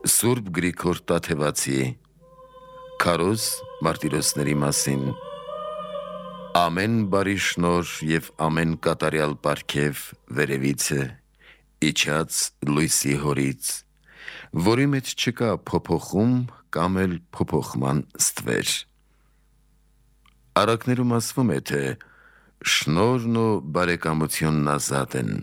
Սուրբ Գրիգոր Տաթևացի Քարոզ մարտիրոսների մասին ամեն բարի շնոր և ամեն կատարյալ պարգև վերևից է, իջած լույսի հորից, որի մեջ չկա փոփոխում կամ էլ փոփոխման ստվեր։ Առակներում ասվում է, թե շնորհն ու բարեկամությունն ազատ են։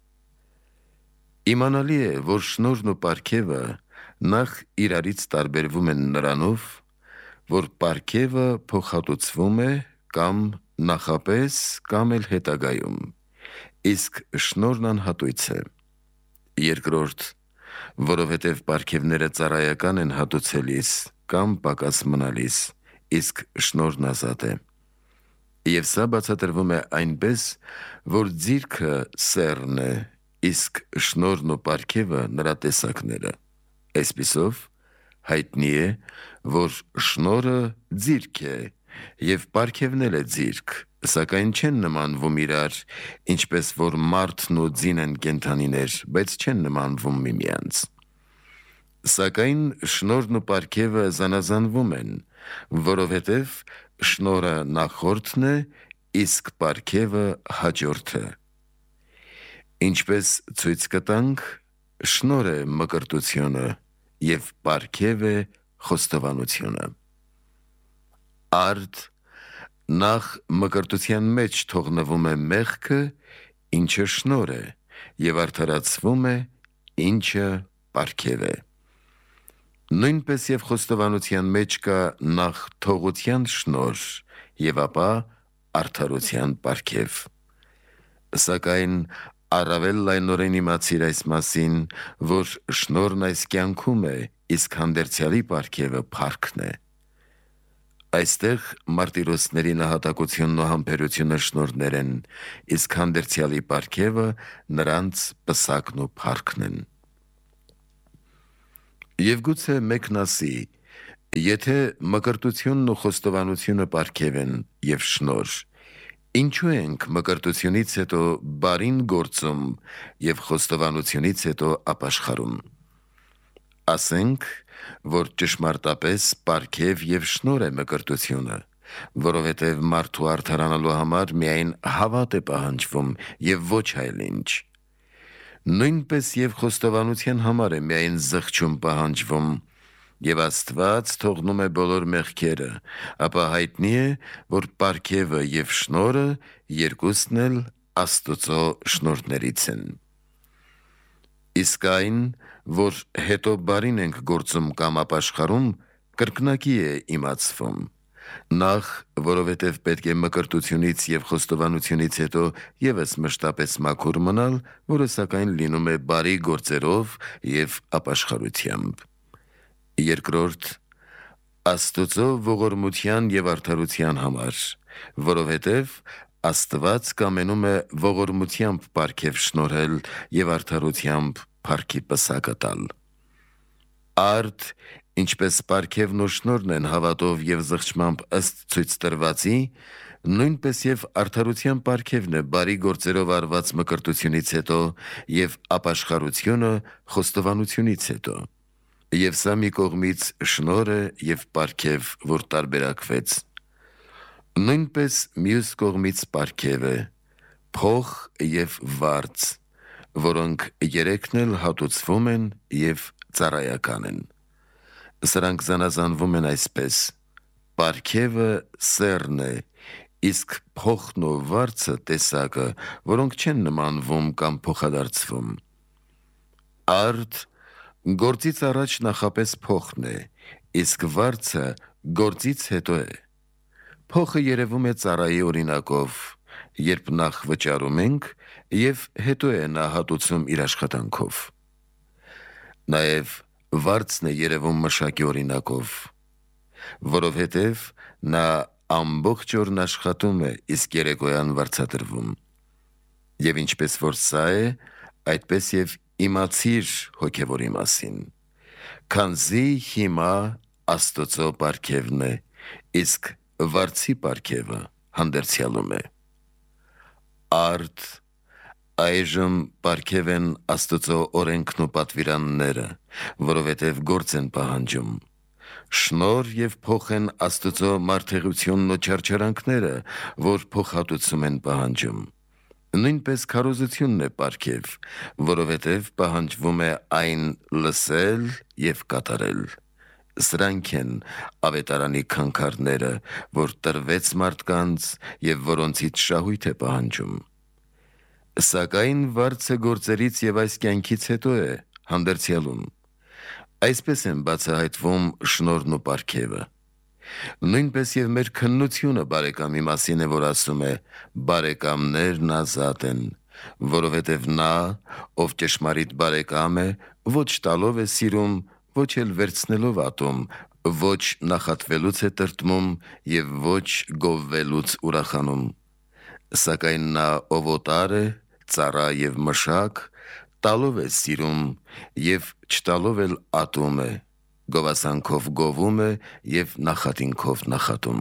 Իմանալի է, որ շնորհն ու պարգևը նախ իրարից տարբերվում են նրանով, որ պարգևը փոխհատուցվում է կամ նախապես կամ էլ հետագայում, իսկ շնորհն անհատույց է։ Երկրորդ, որովհետև պարգևները ծառայական են հատուցելիս կամ պակաս մնալիս, իսկ շնորհն ազատ է։ Եվ սա բացատրվում է այնպես, որ ձիրքը սեռն է, իսկ շնորհն ու պարգևը նրա տեսակները։ Այսպիսով, հայտնի է, որ շնորհը ձիրք է, և պարգևն էլ է ձիրք, սակայն չեն նմանվում իրար, ինչպես որ մարդն ու ձին են կենդանիներ, բայց չեն նմանվում միմյանց։ Սակայն շնորհն ու պարգևը զանազանվում են, որովհետև շնորհը նախորդն է, իսկ պարգևը հաջորդը։ Ինչպես ցույց կտանք, շնորհ է մկրտությունը և պարգև է խոստովանությունը։ Արդ նախ մկրտության մեջ թողնվում է մեղքը, ինչը շնորհ է, և արդարացվում է, ինչը պարգև է։ Նույնպես և խոստովանության մեջ կա նախ թողության շնորհ և ապա արդարության պարգև։ Սակայն առավել լայնորեն իմացիր այս մասին, որ շնորհն այս կյանքում է, իսկ հանդերձյալի պարգևը փառքն է։ Այստեղ մարտիրոսների նահատակությունն ու համբերությունը շնորհներ են, իսկ հանդերձյալի պարգևը նրանց պսակն ու փառքն են։ Եվ գուցե մեկն ասի. եթե մկրտությունն ու խոստովանությունը պարգև են և շնորհ, ինչու ենք մկրտությունից հետո բարին գործում և խոստովանությունից հետո ապաշխարում։ Ասենք, որ ճշմարտապես պարգև և շնորհ է մկրտությունը, որովհետև մարդու արդարանալու համար միայն հավատ է պահանջվում և ոչ այլ ինչ։ Նույնպես և խոստովանության համար է միայն զղջում պահանջվում, և Աստված թողնում է բոլոր մեղքերը, ապա հայտնի է, որ պարգևը և շնորհը երկուսն էլ Աստծո շնորհներից են։ Իսկ այն, որ հետո բարին ենք գործում կամ ապաշխարում, կրկնակի է իմացվում։ Նախ, որովհետև պետք է մկրտությունից և խոստովանությունից հետո ևս մշտապես մաքուր մնալ, որը սակայն լինում է բարի գործերով և ապաշխարությամբ։ Երկրորդ, Աստծո ողորմության և արդարության համար, որովհետև Աստված կամենում է ողորմությամբ պարգև շնորհել և արդարությամբ փառքի պսակը տալ։ Արդ ինչպես պարգևն ու շնորհն են հավատով և զղջմամբ ըստ ցույց տրվածի, նույնպես և արդարության պարգևն է բարի գործերով արված մկրտությունից հետո և ապաշխարությունը խոստովանությունից հետո։ Եվ սա մի կողմից շնորհ է և պարգև, որ տարբերակվեց։ Նույնպես մյուս կողմից պարգև է, փող և վարձ, որոնք երեքն էլ հատուցվում են և ծառայական են։ Սրանք զանազանվում են այսպես. պարգևը սեռն է, իսկ փոխն ու վարձը տեսակը, որոնք չեն նմանվում կամ փոխադարձվում։ Արդ գործից առաջ նախապես փոխն է, իսկ վարձը գործից հետո է։ Փոխը երևում է ծառայի օրինակով, երբ նախ վճարում ենք և հետո է նա հատուցում իր աշխատանքով։ Նաև վարձն է երևում մշակի օրինակով, որովհետև նա ամբողջ օրն աշխատում է, իսկ երեկոյան վարձատրվում։ Եվ ինչպես որ սա է, այդպես և իմացիր հոգևորի մասին, քանզի հիմա Աստծո պարգևն է, իսկ վարձի պարգևը հանդերձյալում է։ Արդ Այժմ պարգև են Աստծո օրենքն ու պատվիրանները, որովհետև գործ են պահանջում։ Շնորհ և փոխ են Աստծո մարդեղությունն ու չարչարանքները, որ փոխհատուցում են պահանջում։ Նույնպես քարոզությունն է պարգև, որովհետև պահանջվում է այն լսել և կատարել։ Սրանք են ավետարանի քանքարները, որ տրվեց մարդկանց և որոնցից շահույթ է պահանջում։ Սակայն վարձը գործերից և այս կյանքից հետո է, հանդերձյալում։ Այսպես են բացահայտվում շնորհն ու պարգևը։ Նույնպես և մեր քննությունը բարեկամի մասին է, որ ասում է. «Բարեկամներն ազատ են», որովհետև նա, ով ճշմարիտ բարեկամ է, ոչ տալով է սիրում, ոչ էլ վերցնելով ատում, ոչ նախատվելուց է տրտմում և ոչ գովվելուց ուրախանում։ Սակայն նա, ով օտար է, ծառա և մշակ, տալով է սիրում և չտալով էլ ատում է, գովասանքով գովում է և նախատինքով նախատում։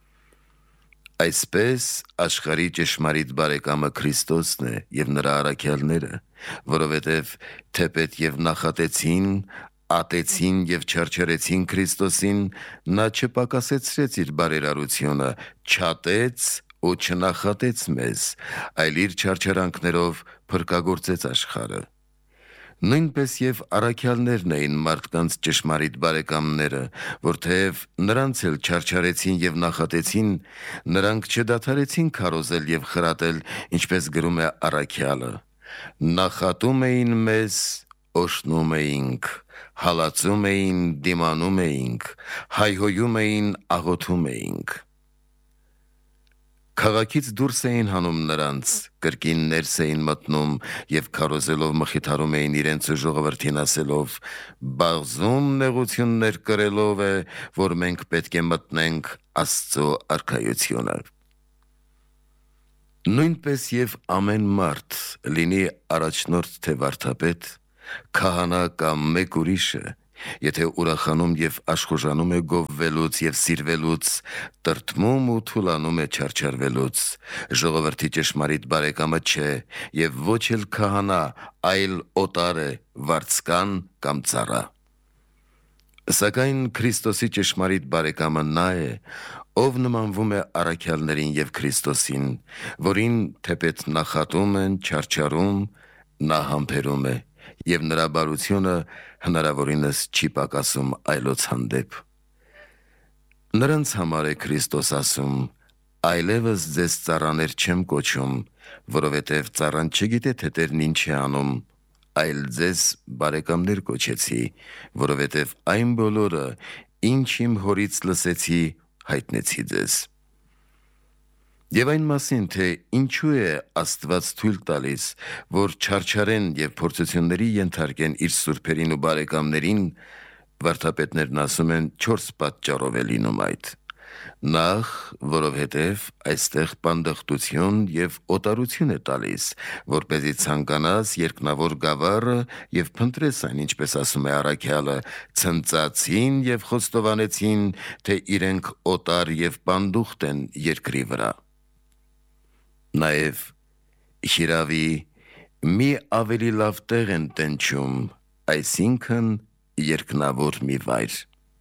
Այսպես աշխարհի ճշմարիտ բարեկամը Քրիստոսն է և նրա առաքյալները, որովհետև թեպետ և նախատեցին, ատեցին և չարչարեցին Քրիստոսին, նա չպակասեցրեց իր բարերարությունը, չատեց ու չնախատեց մեզ, այլ իր չարչարանքներով փրկagործեց աշխարհը։ Նույնպես և առաքյալներն էին մարդկանց ճշմարիտ բարեկամները, որ թեև նրանց էլ չարչարեցին և նախատեցին, նրանք չդադարեցին քարոզել և խրատել, ինչպես գրում է առաքյալը. «Նախատում էին մեզ, օրհնում էինք, հալածում էին, դիմանում էինք, հայհոյում էին, աղոթում էինք»։ Քաղաքից դուրս էին հանում նրանց, կրկին ներս էին մտնում և քարոզելով մխիթարում էին իրենց ու ժողովրդին ասելով. «Բաղձում նեղություններ կրելով է, որ մենք պետք է մտնենք Աստծո արքայությունը»։ Նույնպես և ամեն մարդ, լինի առաջնորդ թե վարդապետ, քահանա կամ մեկ ուրիշը, եթե ուրախանում և աշխուժանում է գովվելուց և սիրվելուց, տրտմում ու թուլանում է չարչարվելուց, ժողովրդի ճշմարիտ բարեկամը չէ և ոչ էլ քահանա, այլ օտար է, վարձկան կամ ծառա։ Սակայն Քրիստոսի ճշմարիտ բարեկամը նա է, ով նմանվում է առաքյալներին և Քրիստոսին, որին թեպետ նախատում են, չարչարում, նա համբերում է, և նրա բարությունը հնարավորինս չի պակասում այլոց հանդեպ։ Նրանց համար է Քրիստոս ասում. «Այլևս ձեզ ծառաներ չեմ կոչում, որովհետև ծառան չգիտե, թե տերն ինչ է անում, այլ ձեզ բարեկամներ կոչեցի, որովհետև այն բոլորը, ինչ իմ Հորից լսեցի, հայտնեցի ձեզ»։ Եվ այն մասին, թե ինչու է Աստված թույլ տալիս, որ չարչարեն և փորձությունների ենթարկեն իր սուրբերին ու բարեկամներին, վարդապետներն ասում են 4 պատճառով է լինում այդ. Նախ, որովհետև այստեղ պանդխտություն և օտարություն է տալիս, որպեսզի ցանկանաս երկնավոր գավառը և փնտրես այն, ինչպես ասում է առաքյալը, ցնծացին և խոստովանեցին, թե իրենք օտար և պանդուխտ են երկրի վրա։ Նաև հիրավի, մի ավելի լավ տեղ են տենչում, այսինքն երկնավոր մի վայր։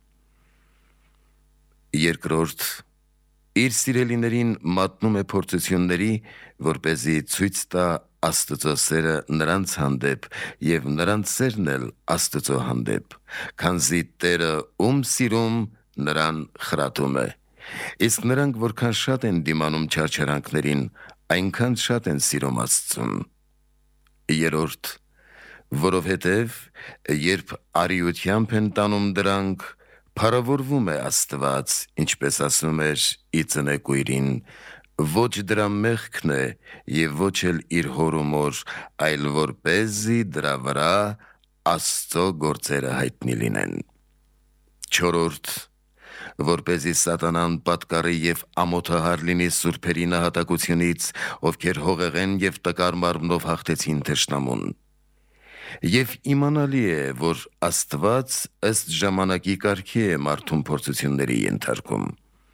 Երկրորդ, իր սիրելիներին մատնում է փորձությունների, որպեսզի ցույց տա Աստծո սերը նրանց հանդեպ և նրանց սերն էլ Աստծո հանդեպ, քանզի Տերը ում սիրում, նրան խրատում է։ Իսկ նրանք որքան շատ են դիմանում չարչարանքներին, այնքան շատ են սիրում Աստծուն։ Երրորդ, որովհետև երբ արիությամբ են տանում դրանք, փառավորվում է Աստված, ինչպես ասում էր ի ծնեկույրին. «Ոչ դրա մեղքն է և ոչ էլ իր հոր ու մոր, այլ որպեսզի դրա վրա Աստծո գործերը հայտնի լինեն»։ Չորրորդ, որպեսզի սատանան պատկառի և ամոթահար լինի սուրբերի նահատակությունից, ովքեր հողեղեն և տկար մարմնով հաղթեցին թշնամուն։ Եվ իմանալի է, որ Աստված ըստ ժամանակի կարգի է մարդուն փորձությունների ենթարկում։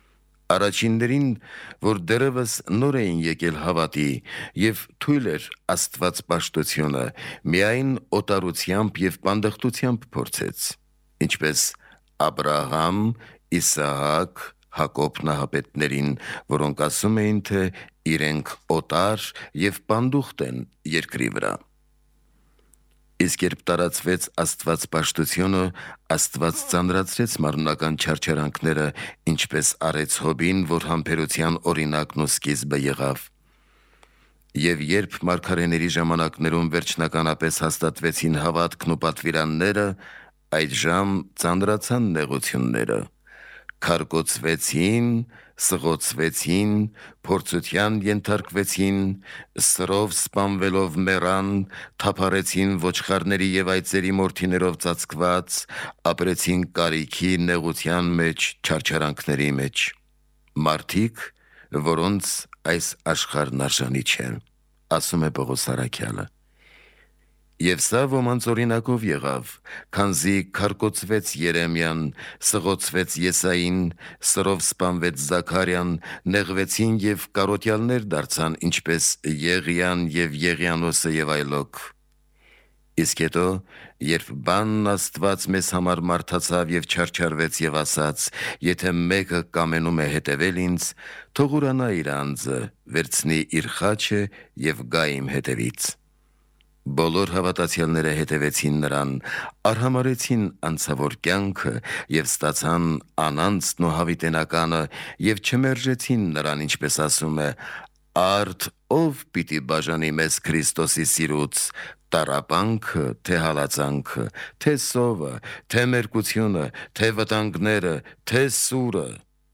Առաջիններին, որ դեռևս նոր էին եկել հավատի եւ թույլ էր Աստված պաշտությունը, միայն օտարությամբ եւ պանդխտությամբ փորձեց, ինչպես Աբրահամ, Իսահակ, Հակոբ նահապետներին, որոնք ասում էին, թե իրենք օտար եւ պանդուխտ են երկրի վրա։ Իսկ երբ տարածվեց Աստված պաշտությունը, Աստված ծանրացրեց մարմնական չարչարանքները, ինչպես արեց Հոբին, որ համբերության օրինակն ու սկիզբը եղավ։ Եվ երբ մարգարեների ժամանակներում վերջնականապես հաստատվեցին հավատքն ու պատվիրանները, այդժամ ծանրացան նեղությունները, քարկոծվեցին, սղոցվեցին, փորձության ենթարկվեցին, սրով սպանվելով մեռան, թափառեցին ոչխարների եւ այծերի մորթիներով ծածկված, ապրեցին կարիքի նեղության մեջ, չարչարանքների մեջ։ Մարդիկ, որոնց այս աշխարհն արժանի չէ, ասում է Պողոս առաքյալը։ Եվ սա ոմանց օրինակով եղավ, քանզի քարկոծվեց Երեմիան, սղոցվեց Եսային, սրով սպանվեց Զաքարյան, նեղվեցին եւ կարոտյալներ դարձան, ինչպես Եղիան եւ Եղիանոսը եւ այլոք։ Իսկ հետո, երբ բանն Աստված մեզ համար մարդացավ եւ չարչարվեց եւ ասաց. «Եթե մեկը կամենում է հետևել ինձ, թող ուրանա իր անձը, վերցնի իր խաչը եւ գա իմ հետևից»։ Բոլոր հավատացյալները հետևեցին նրան, արհամարեցին անցավոր կյանքը եւ ստացան անանցն ու հավիտենականը եւ չմերժեցին նրան, ինչպես ասում է. «Արդ ով պիտի բաժանի մեզ Քրիստոսի սիրուց, տառապանքը, թե հալածանքը, թե սովը, թե մերկությունը, թե վտանգները, թե սուրը»։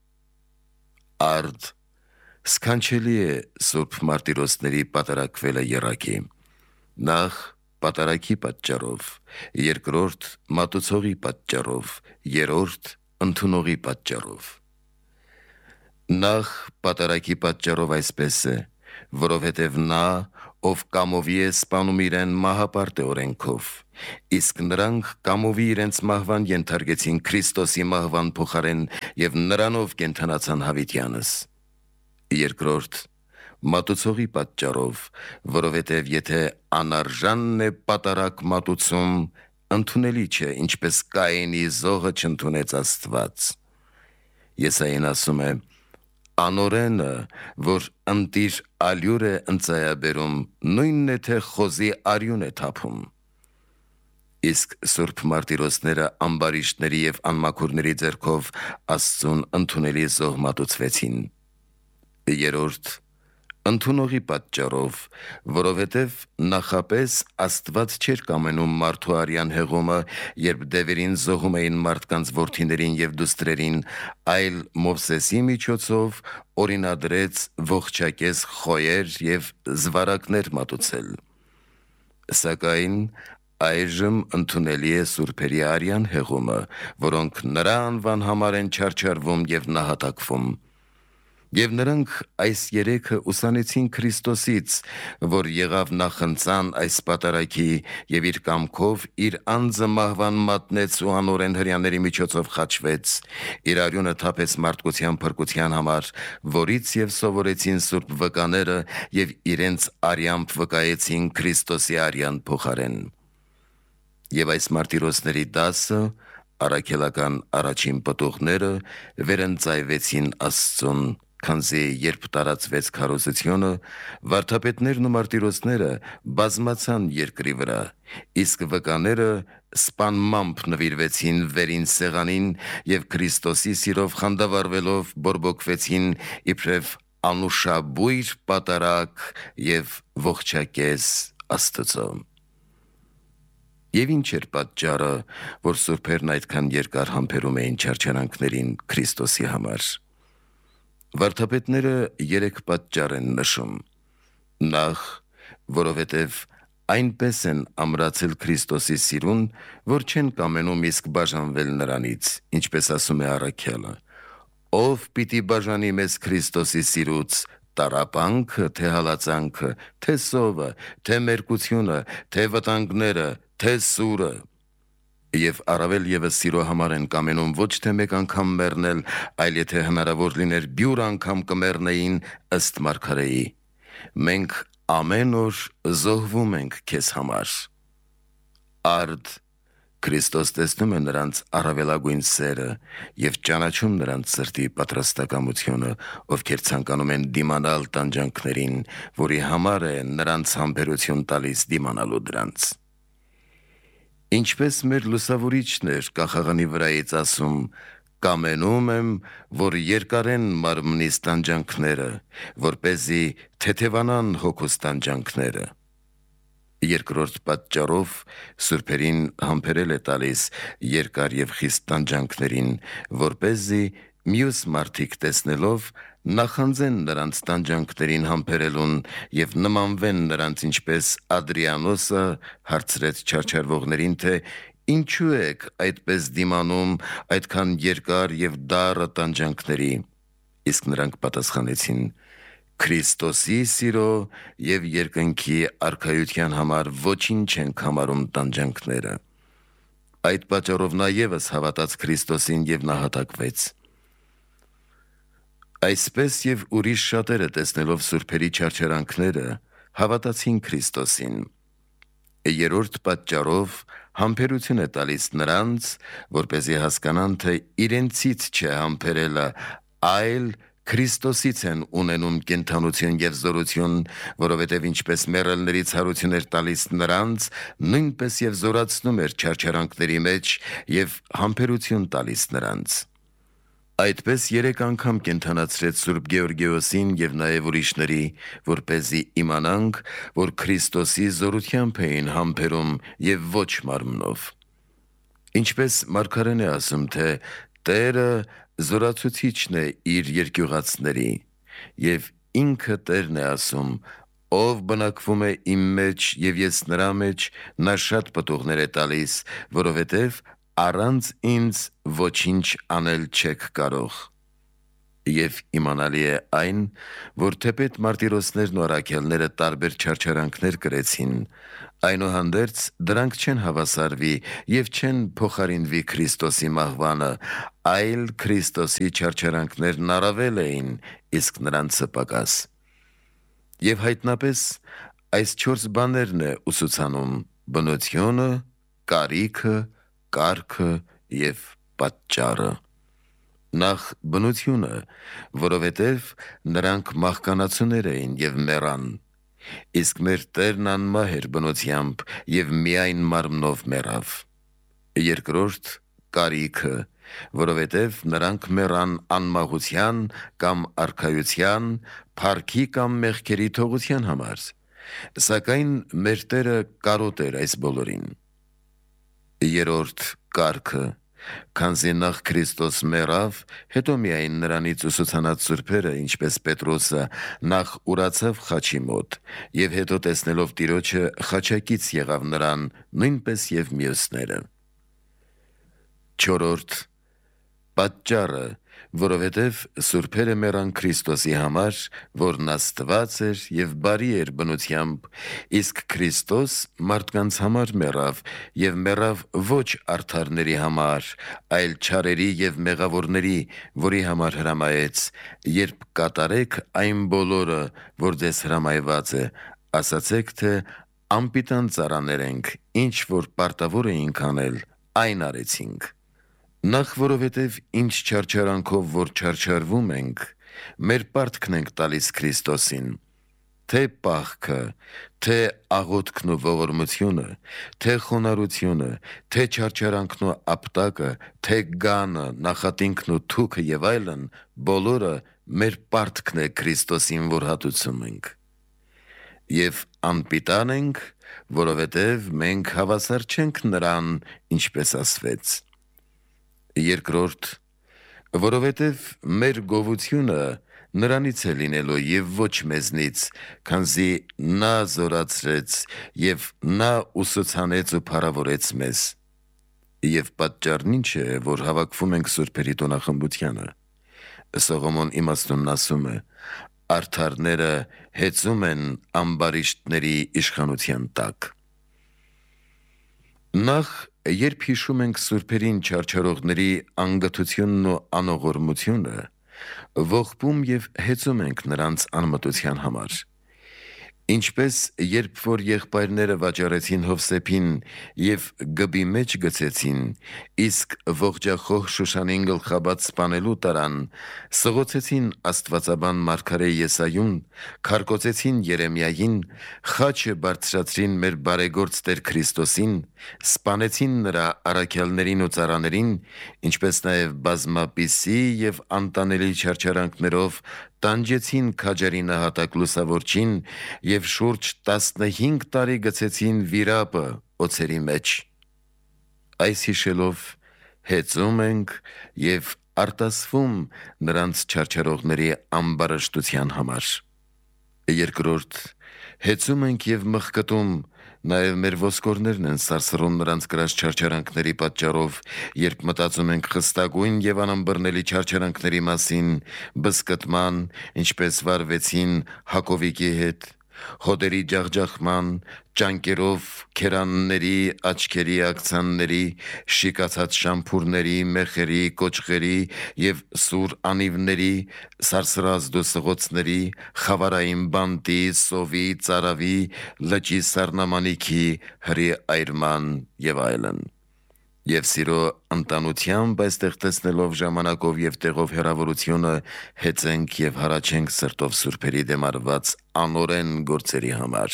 Արդ սքանչելի է Սուրբ Մարտիրոսների պատարակվելը եռակի։ Նախ պատարակի պատճառով, երկրորդ մատուցողի պատճառով, երրորդ ընդունողի պատճառով։ Նախ պատարակի պատճառով այսպես է, որովհետև նա, ով կամովի է սպանում իրեն, մահապարտ է օրենքով, իսկ նրանք կամովի իրենց մահվան ենթարկեցին Քրիստոսի մահվան փոխարեն եւ նրանով կենդանացան հավիտյանս։ Երկրորդ մատուցողի պատճառով, որովհետև եթե անարժանն է պատարակ մատուցում, ընդունելի չէ, ինչպես Կայենի զոհը չընդունեց Աստված։ Եսային ասում է. «Անօրենը, որ ընտիր ալյուր է ընծայաբերում, նույնն է, թե խոզի արյուն է թափում»։ Իսկ Սուրբ Մարտիրոսները ամբարիշտների եւ անմաքուրների ձեռքով Աստծուն ընդունելի զոհ մատուցվեցին։ Երրորդ ընդունողի պատճառով, որովհետև նախապես Աստված չէր կամենում մարդու արյան հեղումը, երբ դևերին զոհում էին մարդկանց որդիներին եւ դուստրերին, այլ Մովսեսի միջոցով օրինադրեց ողջակեզ խոյեր եւ զվարակներ մատուցել։ Սակայն այժմ ընդունելի է սուրբերի արյան հեղումը, որոնք նրա անվան համար են չարչարվում եւ նահատակվում։ Եվ նրանք այս երեքը ուսանեցին Քրիստոսից, որ եղավ նախընծան այս պատարակի եւ իր կամքով իր անձը մահվան մատնեց ու անօրեն հրյաների միջոցով խաչվեց, իր արյունը թափեց մարդկության փրկության համար, որից եւ սովորեցին սուրբ վկաները եւ իրենց արյամբ վկայեցին Քրիստոսի արյան փոխարեն։ Եվ այս մարտիրոսների դասը, առաքելական առաջին պտուղները վերընծայվեցին Աստծուն, քանզի երբ տարածվեց քարոզությունը, վարդապետներն ու մարտիրոսները բազմացան երկրի վրա, իսկ վկաները սպանմամբ նվիրվեցին վերին սեղանին եւ Քրիստոսի սիրով խանդավառվելով բորբոքվեցին իբրև անուշաբույր պատարակ եւ ողջակեզ Աստծո։ Եվ ինչ էր պատճառը, որ սուրբերն այդքան երկար համբերում էին չարչարանքներին Քրիստոսի համար։ Վարդապետները 3 պատճառ են նշում։ Նախ, որովհետև այնպես են ամրացել Քրիստոսի սիրուն, որ չեն կամենում իսկ բաժանվել նրանից, ինչպես ասում է առաքյալը. «Ով պիտի բաժանի մեզ Քրիստոսի սիրուց, տառապանքը, թե հալածանքը, թե սովը, թե մերկությունը, թե վտանգները, թե սուրը»։ Եվ առավել եւս սիրո համար են կամենում ոչ թե մեկ անգամ մեռնել, այլ եթե հնարավոր լիներ բյուր անգամ կմեռնեին ըստ մարգարեի։ Մենք ամեն օր զոհվում ենք քեզ համար։ Արդ Քրիստոս տեսնում է նրանց առավելագույն սերը եւ ճանաչում նրանց սրտի պատրաստակամությունը, ովքեր ցանկանում են դիմանալ տանջանքներին, որի համար է նրանց համբերություն տալիս դիմանալու դրանց։ Ինչպես մեր լուսավորիչն էր կախաղանի վրայից ասում. «Կամենում եմ, որ երկարեն մարմնիս տանջանքները, որպեսզի թեթևանան հոգուս տանջանքները»։ Երկրորդ պատճառով սուրբերին համբերել է տալիս երկար եւ խիստ տանջանքներին, որպեսզի մյուս մարդիկ տեսնելով նախանձեն նրանց տանջանքներին համբերելուն եւ նմանվեն նրանց, ինչպես Ադրիանոսը հարցրեց չարչարվողներին, թե ինչու եք այդպես դիմանում այդքան երկար եւ դառը տանջանքների։ Իսկ նրանք պատասխանեցին. Քրիստոսի սիրո եւ երկնքի արքայության համար ոչինչ չենք համարում տանջանքները։ Այդ պատճառով նա եւս հավատաց Քրիստոսին եւ նահատակվեց։ Այսպես եւ ուրիշ շատերը տեսնելով սուրբերի չարչարանքները հավատացին Քրիստոսին։ Երրորդ պատճառով համբերություն է տալիս նրանց, որպեսզի հասկանան, թե իրենցից չէ համբերելը, այլ Քրիստոսից են ունենում կենթանություն եւ զորություն, որովհետեւ ինչպես մեռելների ցարություն էր տալիս նրանց, նույնպես եւ զորացնում էր չարչարանքների մեջ եւ համբերություն տալիս նրանց։ Այդպես 3 անգամ կենթանացրեց Սուրբ Գեորգիոսին եւ նաեւ ուրիշների, որպեսզի իմանանք, որ Քրիստոսի զորությամբ էին համբերում եւ ոչ մարմնով։ Ինչպես մարգարեն է ասում, թե Տերը զորացուցիչն է իր երկյուղածների, եւ ինքը Տերն է ասում. «Ով բնակվում է իմ մեջ եւ ես նրա մեջ, նա շատ պտուղներ է տալիս, որովհետեւ առանց ինձ ոչինչ անել չեք կարող»։ Եվ իմանալի է այն, որ թեպետ մարտիրոսներն ու առաքյալները տարբեր չարչարանքներ կրեցին, այնուհանդերձ դրանք չեն հավասարվի եւ չեն փոխարինվի Քրիստոսի մահվանը, այլ Քրիստոսի չարչարանքներն առավել էին, իսկ նրանցը պակաս։ Եվ հայտնապես այս 4 բաներն է ուսուցանում՝ բնությունը, կարիքը, կարգը եւ պատճառը։ Նախ բնությունը, որովհետև նրանք մահկանացուներ էին եւ մեռան, իսկ մեր Տերն անմահ էր բնությամբ եւ միայն մարմնով մեռավ։ Երկրորդ կարիքը, որովհետև նրանք մեռան անմահության կամ արքայության, փառքի կամ մեղքերի թողության համար, սակայն մեր Տերը կարոտ էր այս բոլորին։ Երրորդ կարգը, քանզի նախ Քրիստոս մեռավ, հետո միայն նրանից ուսուցանած սուրբերը, ինչպես Պետրոսը, նախ ուրացավ խաչի մոտ, եւ հետո տեսնելով Տիրոջը խաչակից եղավ նրան, նույնպես եւ մյուսները։ Չորրորդ պատճառը, որովհետև սուրբերը մեռան Քրիստոսի համար, որն Աստված էր եւ բարի էր բնությամբ, իսկ Քրիստոս մարդկանց համար մեռավ եւ մեռավ ոչ արդարների համար, այլ չարերի եւ մեղավորների, որի համար հրամայեց, երբ կատարեք այն բոլորը, որ ձեզ հրամայված է, ասացեք, թե անպիտան ծառաներ ենք, ինչ որ պարտավոր էինք անել, այն արեցինք։ Նախ որովհետև ինչ չարչարանքով որ չարչարվում ենք, մեր պարտքն ենք տալիս Քրիստոսին, թե պահքը, թե աղոթքն ու ողորմությունը, թե խոնարհությունը, թե չարչարանքն ու ապտակը, թե գանը, նախատինքն ու թուքը եւ այլն, բոլորը մեր պարտքն է Քրիստոսին, որ հատուցում ենք։ Եվ անպիտան ենք, որովհետև մենք հավասար չենք նրան, ինչպես ասվեց։ Երկրորդ, որովհետև մեր գովությունը նրանից է լինելու եւ ոչ մեզնից, քանզի նա զորացրեց եւ նա ուսուցանեց ու փառավորեց մեզ։ Եվ պատճառն ինչ է, որ հավաքվում ենք սուրբերի տոնախմբությանը։ Սողոմոն իմաստունն ասում է. արդարները հեծում են ամբարիշտների իշխանության տակ։ Նախ երբ հիշում ենք սուրբերին չարչարողների անգթությունն ու անողորմությունը, ողբում և հեծում ենք նրանց անմտության համար։ Ինչպես երբ որ եղբայրները վաճառեցին Հովսեփին և գբի մեջ գցեցին, իսկ ողջախոհ Շուշանին գլխաբաց սպանելու տարան, սղոցեցին աստվածաբան մարգարե Եսայուն, քարկոծեցին Երեմիային, խաչը բարձրացրին մեր բարեգործ Տեր Քրիստոսին, սպանեցին նրա առաքյալներին ու ծառաներին, ինչպես նաև բազմապիսի և անտանելի չարչարանքներով տանջեցին քաջարի նահատակ լուսավորչին և շուրջ 15 տարի գցեցին վիրապը օձերի մեջ։ Այս հիշելով հեծում ենք և արտասվում նրանց չարչարողների ամբարշտության համար։ Երկրորդ, հեծում ենք և մխկտում, նաև մեր ոսկորներն են սարսռում նրանց կրած չարչարանքների պատճառով, երբ մտածում ենք խստագույն և անըմբռնելի չարչարանքների մասին, բզկտման, ինչպես վարվեցին Հակովիկի հետ, հոտերի ջախջախման, ճանկերով քերանների, աչքերի աքցանների, շիկացած շամփուրների, մեխերի, կոճղերի և սուր անիվների, սարսռազդու սղոցների, խավարային բանտի, սովի, ծարավի, լճի սառնամանիքի, հրի այրման և այլն։ Եվ սիրո ընտանությամբ այստեղ տեսնելով ժամանակով և տեղով հեռավորությունը, հեծենք և հառաչենք սրտով սուրբերի դեմ արված անօրեն գործերի համար։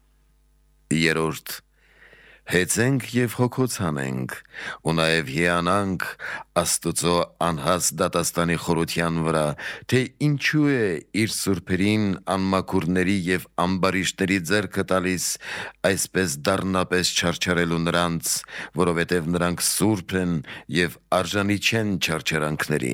Երրորդ, հեծենք և հոգոց հանենք ու նաև հիանանք Աստուծո անհաստ դատաստանի խորության վրա, թե ինչու է իր սուրբերին անմաքուրների և ամբարիշտների ձեռքը տալիս այսպես դառնապես չարչարելու նրանց, որովհետև նրանք սուրբ են և արժանի չեն չարչարանքների։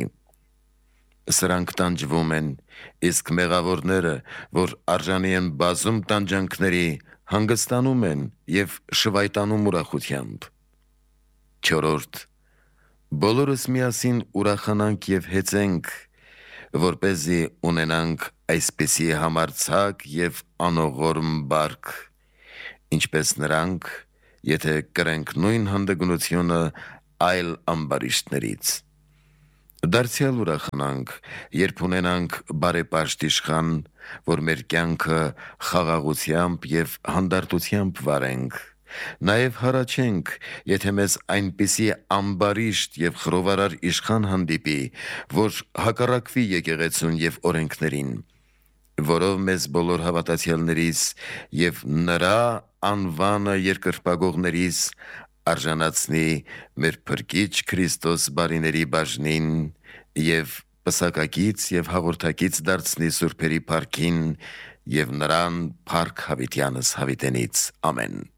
Սրանք տանջվում են, իսկ մեղավորները, որ արժանի են բազում տանջանքների, հանգստանում են և շվայտանում ուրախությամբ։ Չորրորդ, բոլորս միասին ուրախանանք և հեծենք, որպեսզի ունենանք այսպիսի համարձակ և անողորմ բարք, ինչպես նրանք, եթե կրենք նույն հանդգնությունը այլ ամբարիշտներից։ Դարձյալ ուրախանանք, երբ ունենանք բարեպաշտ իշխան, որ մեր կյանքը խաղաղությամբ և հանդարտությամբ վարենք։ Նաև հառաչենք, եթե մեզ այնպիսի ամբարիշտ և խռովարար իշխան հանդիպի, որ հակառակվի եկեղեցուն և օրենքներին, որով մեզ բոլոր հավատացյալներիս և նրա անվանը երկրպագողներիս արժանացնի մեր Փրկիչ Քրիստոս բարիների բաժնին և պսակակից և հաղորդակից դարձնի սուրբերի փառքին և նրան փառք հավիտյանս հավիտենից։ Ամեն։